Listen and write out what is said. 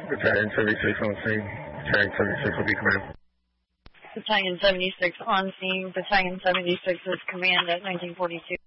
Battalion 76 on scene. Battalion 76 will be command. Battalion 76 on scene. Battalion 76 is command at 1942.